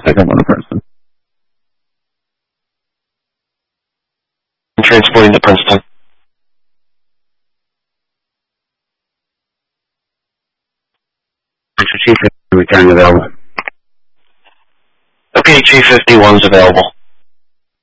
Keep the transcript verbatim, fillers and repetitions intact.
second one to Princeton. I'm transporting to Princeton. Chief fifty return available. Okay, Chief fifty-one's available.